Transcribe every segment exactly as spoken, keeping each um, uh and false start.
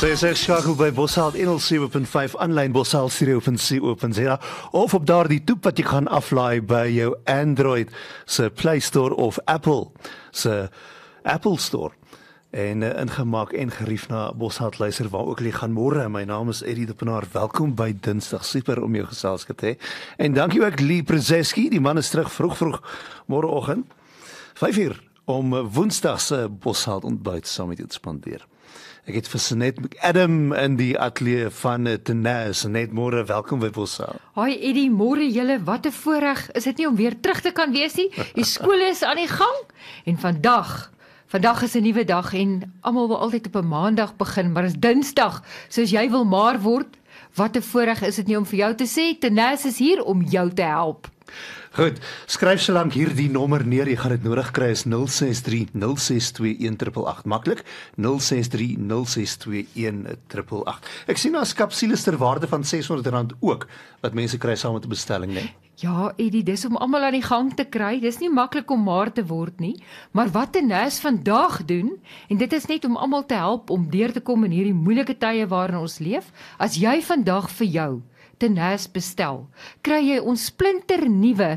So jy sê skakel by Bosshaal honderd sewe punt vyf aanlyn bosshaal stereo punt co punt za of op daardie toep wat jy gaan aflaai by jou Android se Play Store of Apple se Apple Store. En uh, ingemaak en gerief na Bosshaal luister waar ook jy gaan môre. My naam is Eddie de Pinaar. Welkom by Dinsdag. Super om jou geselskap te hê. En dankie ook Lee Przeski, die man is terug vroeg vroeg môreoggend vyf uur om Woensdag se Bosshaal ontbyt saam met jou te spandeer. Ek het vir Sanet Adam in die ateljee van Tenas. Sanet, môre, welkom by Bosshaal. Hoi Eddie, môre julle, wat 'n voorreg is dit nie om weer terug te kan wees nie. Die skole is aan die gang en vandag, vandag is 'n nuwe dag en almal wil altyd op 'n maandag begin, maar is Dinsdag, soos jy wil maar word. Wat 'n voorreg is dit nie om vir jou te sê, Tenas is hier om jou te help. Goed, skryf solank hierdie nommer neer, jy gaan dit nodig kry, is nul ses drie nul ses twee een agt agt agt, maklik, nul ses drie nul ses twee een agt agt agt. Ek sien daar's kapsules ter waarde van ses honderd rand ook, wat mense kry saam met 'n bestelling, né? Ja, Eddie, dis om almal aan die gang te kry, dis nie maklik om maar te word nie, maar wat Tenas vandag doen, en dit is net om almal te help om deur te kom in hierdie moeilike tye waarin ons leef, as jy vandag vir jou Tenas bestel, kry jy ons splinter nuwe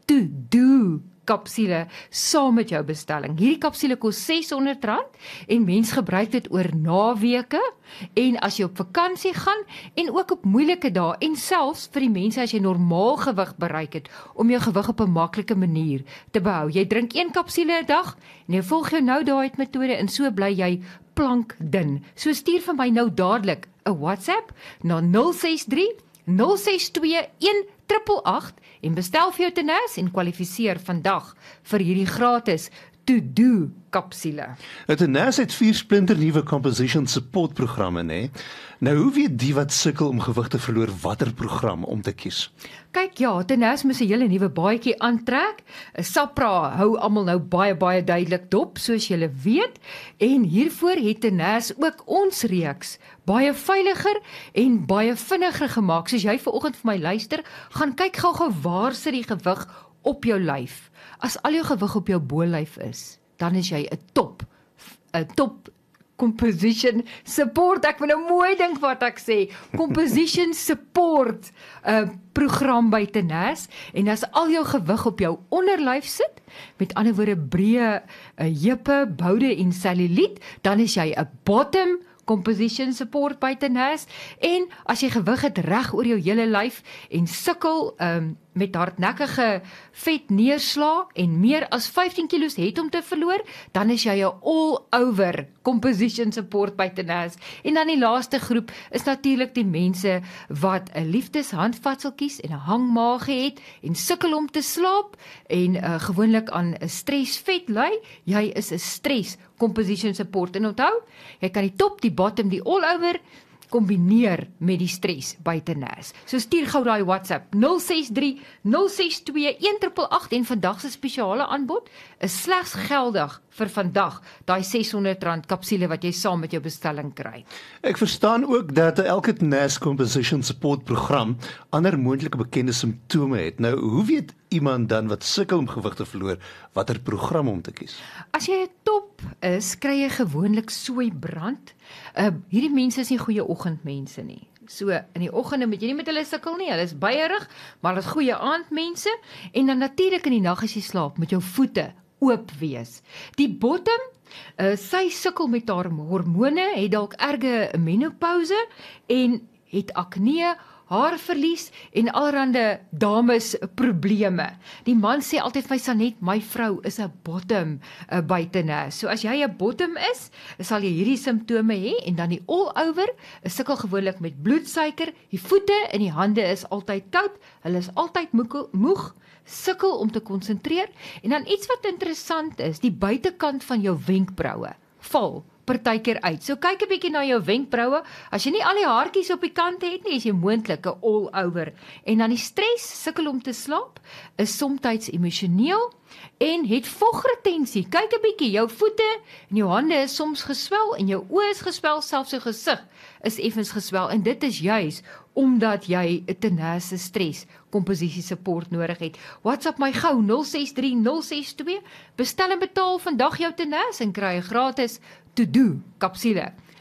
To-Do kapsule saam met jou bestelling. Hierdie kapsule kos ses honderd rand en mens gebruik dit oor naweke en as jy op vakansie gaan en ook op moeilike dae en selfs vir die mense as jy normaal gewig bereik het om jou gewig op 'n maklike manier te behou. Jy drink een kapsule 'n dag en jy volg jou nou daai metode en so bly jy plankdun. So stuur vir my nou dadelik 'n WhatsApp na nul ses drie nul ses twee een agt agt agt en bestel vir jou Tenas en kwalifiseer vandag vir hierdie gratis To-Do kapsule. Tenas het vier splinter nuwe composition support programme, né? Nou hoe weet die wat sukkel om gewig te verloor watter program om te kies? Kyk, ja, Tenas moet 'n hele nuwe baadjie aantrek. Sapra hou almal nou baie baie duidelik dop, soos julle weet, en hiervoor het Tenas ook ons reeks baie veiliger en baie vinniger gemaak. Soos jy vanoggend vir my luister, gaan kyk gou-gou waar sit die gewig op jou lyf. As al jou gewig op jou bolyf is, dan is jy 'n top, 'n top composition support. Ek moet nou mooi dink wat ek sê. Composition support uh, program by Tenas. En as al jou gewig op jou onderlyf sit, met ander woorde breë uh, heupe, boude en celluliet, dan is jy 'n bottom composition support by Tenas. En as jy gewig het reg oor jou hele lyf en sukkel um, met hardnekkige vet neerslaa en meer as vyftien kilos het om te verloor, dan is jy 'n all-over composition support by Tenas. En dan die laaste groep is natuurlik die mense wat 'n liefdeshandvatseltjies en 'n hangmaag het en sukkel om te slaap en uh, gewoonlik aan 'n stresvet ly. Jy is 'n stres composition support. En onthou, jy kan die top, die bottom, die all-over kombineer met die stres by Tenas. So stuur gou daai WhatsApp nul ses drie nul ses twee een agt agt agt en vandag se spesiale aanbod is slegs geldig vir vandag, daai ses honderd rand kapsule wat jy saam met jou bestelling kry. Ek verstaan ook dat elke Tenas composition support program ander moontlike bekende simptome het. Nou, hoe weet iemand dan wat sukkel om gewig te verloor watter program om te kies? As jy 'n top is, kry jy gewoonlik soeibrand. Uh, hierdie mense is nie goeie oggendmense nie. So, in die oggende moet jy nie met hulle sukkel nie, hulle is baierig, maar hulle is goeie aandmense, en dan natuurlik in die nag as jy slaap, met jou voete oop wees. Die bottom, uh, sy sukkel met haar hormone, het dalk erge menopouse, en het akne, haarverlies en allerhande dames probleme. Die man sê altyd vir my, Sanet, my vrou is 'n bottom uh, by Tenas. So as jy 'n bottom is, sal jy hierdie simptome hê en dan die all-over, is sukkel gewoonlik met bloedsuiker, die voete en die hande is altyd koud, hulle is altyd moeg, moeg sukkel om te konsentreer en dan iets wat interessant is, die buitekant van jou wenkbroue val partykeer uit. So kyk 'n bietjie na jou wenkbroue. As jy nie al die haartjies op die kante het nie, is jy moontlik 'n all-over. En dan die stres, sukkel om te slaap, is soms emosioneel en het vogretensie. Kyk 'n bietjie, jou voete en jou hande is soms geswel en jou oë is geswel, selfs jou gesig is effens geswel en dit is juis omdat jy 'n Tenas stres komposisie support nodig het. WhatsApp my gou nul ses drie nul ses twee, bestel en betaal vandag jou Tenas en kry 'n gratis To-Do kapsule.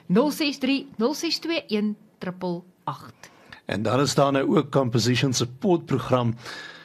nul ses drie nul ses twee een agt agt agt. En dan is daar nou ook Composition Support program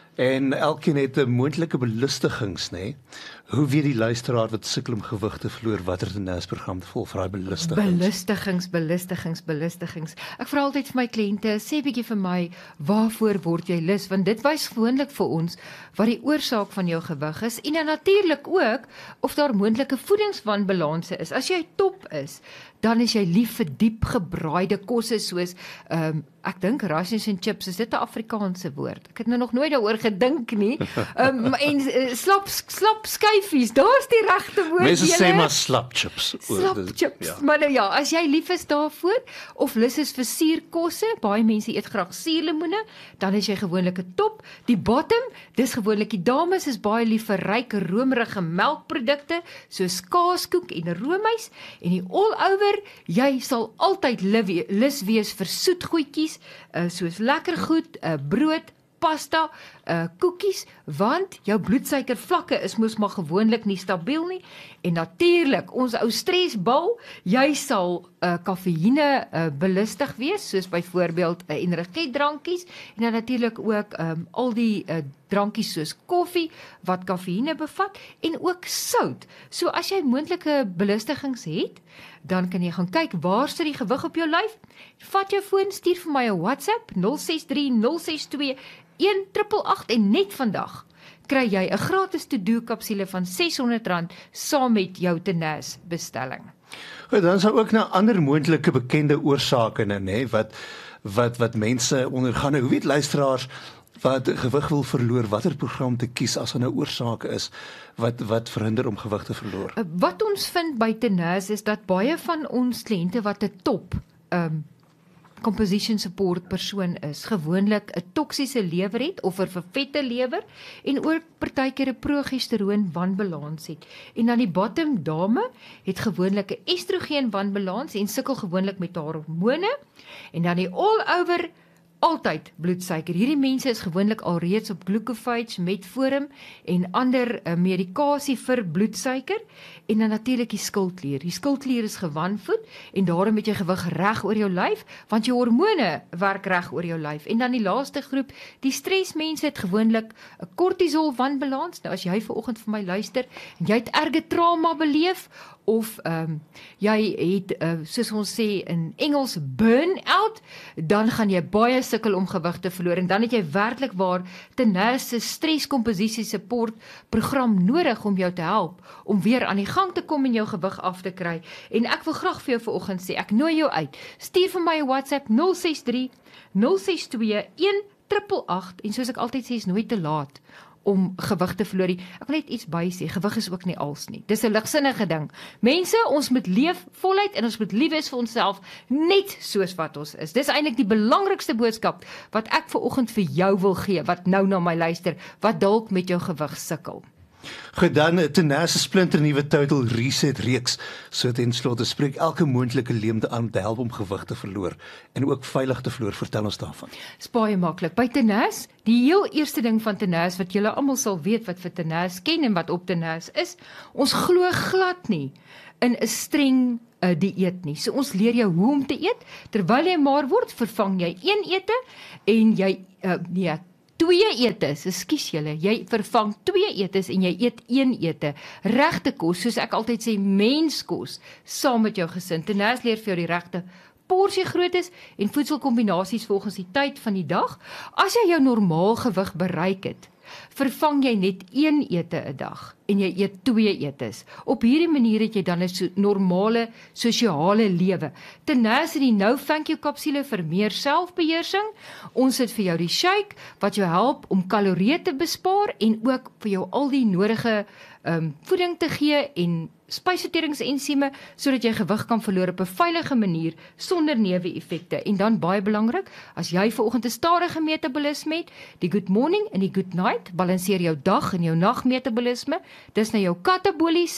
en elkeen het 'n moontlike belustigings, nê? Nee? Hoe weet die luisteraar wat sukkel om gewig te verloor watter tennisprogram te volg vir daai belustigings? Belustigings, belustigings, belustigings. Ek vra altyd vir my kliënte, sê bietjie vir my, waarvoor word jy lus? Want dit wys gewoonlik vir ons wat die oorsaak van jou gewig is en dan natuurlik ook of daar moontlike voedingswanbalanse is. As jy top is, dan is jy lief vir diep gebraaide kosse soos um, ek dink rations en chips, is dit 'n Afrikaanse woord? Ek het nou nog nooit daaroor gedink nie. Um, en uh, slap slap skyfies, daar's die regte woord. Mense sê julle. maar slap chips. Slap chips. Ja. Maar nou ja, as jy lief is daarvoor of lus is vir suurkosse, baie mense eet graag suurlemoene, dan is jy gewoonlik 'n top. Die bottom, dis gewoonlik die dames is baie lief vir ryk romerige melkprodukte soos kaaskoek en roomys en die all-over, jy sal altyd lus wees vir soetgoedjies, uh, soos lekker goed, uh, brood, pasta, uh, koekies, want jou bloedsuikervlakke is mos maar gewoonlik nie stabiel nie. En natuurlik, ons ou stresbal, jy sal uh, kafeïne uh, belustig wees, soos byvoorbeeld uh, energiedrankies, en dan natuurlik ook um, al die uh, drankies soos koffie, wat kafeïne bevat, en ook sout. So as jy moontlike belustigings het, dan kan jy gaan kyk, waar sit die gewig op jou lyf? Vat jou foon, stuur vir my 'n WhatsApp, nul ses drie nul ses twee een agt agt agt en net vandag kry jy 'n gratis to-do kapsule van ses honderd rand saam met jou Tenaz bestelling. Goed, dan is daar ook nou ander moontlike bekende oorsake nou, nê, wat wat wat mense ondergaan. Hoe weet luisteraars wat gewig wil verloor, watter program te kies as er nou oorsake is wat wat verhinder om gewig te verloor? Wat ons vind by Tenaz is dat baie van ons kliënte wat 'n top um, composition support persoon is, gewoonlik 'n toksiese lewer het of 'n vervette lewer en ook partykeer 'n progesteroon wanbalans het. En dan die bottom dame het gewoonlik 'n estrogen wanbalans en sukkel gewoonlik met haar hormone. En dan die all-over altyd bloedsuiker. Hierdie mense is gewoonlik alreeds op glucophage, metformin en ander uh, medikasie vir bloedsuiker en dan natuurlik die skildklier. Die skildklier is gewanvoed en daarom het jy gewig reg oor jou lyf, want jou hormone werk reg oor jou lyf. En dan die laaste groep, die stresmense het gewoonlik 'n kortisol wanbalans. Nou as jy vanoggend vir my luister en jy het erge trauma beleef of um, jy het, uh, soos ons sê in Engels, burn-out, dan gaan jy baie sukkel om gewig te verloor en dan het jy werklik waar Tenaz se streskomposisie support program nodig om jou te help om weer aan die gang te kom en jou gewig af te kry. En ek wil graag vir jou vanoggend sê, ek nooi jou uit. Stuur vir my 'n WhatsApp nul ses drie nul ses twee een agt agt agt en soos ek altyd sê, is nooit te laat om gewig te verloor. Ek wil net iets by sê, gewig is ook nie als nie. Dis 'n ligsinnige ding. Mense, ons moet leef voluit en ons moet lief wees vir onsself net soos wat ons is. Dis eintlik die belangrikste boodskap wat ek vanoggend vir jou wil gee, wat nou na my luister, wat dalk met jou gewig sukkel. Goed, dan Tenaz se splinternuwe Total Reset reeks. So ten slotte spreek elke moontlike leemte aan om te help om gewig te verloor en ook veilig te verloor. Vertel ons daarvan. Dis baie maklik. By Tenaz, die heel eerste ding van Tenaz wat julle almal sal weet wat vir Tenaz ken en wat op Tenaz is, ons glo glad nie in 'n streng uh, dieet nie. So ons leer jou hoe om te eet. Terwyl jy maar word, vervang jy een ete en jy uh, nee, twee etes, ekskuus julle, jy vervang twee etes en jy eet een ete. Regte kos, soos ek altyd sê, menskos, saam met jou gesin. Tenaz leer vir jou die regte porsie groottes en voedselkombinasies volgens die tyd van die dag. As jy jou normaal gewig bereik het, vervang jy net een ete 'n dag en jy eet twee etes. Op hierdie manier het jy dan 'n so normale sosiale lewe. Tenaz het die No Thank You kapsule vir meer selfbeheersing. Ons het vir jou die shake wat jou help om kalorieë te bespaar en ook vir jou al die nodige um, voeding te gee en spysverteringsensieme sodat jy gewig kan verloor op 'n veilige manier sonder neeweffekte. En dan baie belangrik, as jy vanoggend 'n stadige metabolisme het, die good morning en die good night balanseer jou dag en jou nag metabolisme. Dis nou jou kataboliese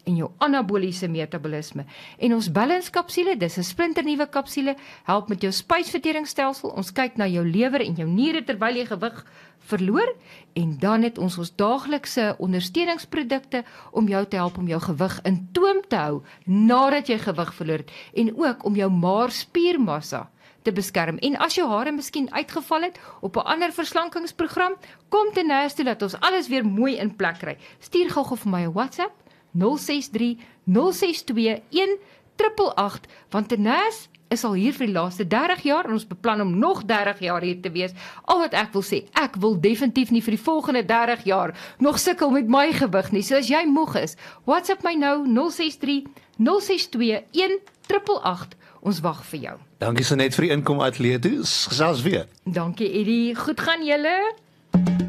en jou anaboliese metabolisme. En ons balance kapsule, dis 'n splinternuwe kapsule, help met jou spysverteringsstelsel. Ons kyk na jou lewer en jou niere terwyl jy gewig verloor, en dan het ons ons daaglikse ondersteuningsprodukte om jou te help om jou gewig in toom te hou nadat jy gewig verloor het, en ook om jou maarspiermassa te beskerm. En as jou hare miskien uitgeval het op 'n ander verslankingsprogram, kom te Nurse toe dat ons alles weer mooi in plek kry. Stuur gou vir my 'n WhatsApp nul ses drie nul ses twee een agt agt agt, want te Nurse is al hier vir die laaste dertig jaar en ons beplan om nog dertig jaar hier te wees. Al wat ek wil sê, ek wil definitief nie vir die volgende dertig jaar nog sukkel met my gewig nie. So as jy moeg is, WhatsApp my nou nul ses drie nul ses twee een agt agt agt. Ons wag vir jou. Dankie so net vir die inkom ateljee toe. Gesels weer. Dankie Eddie. Goed gaan julle.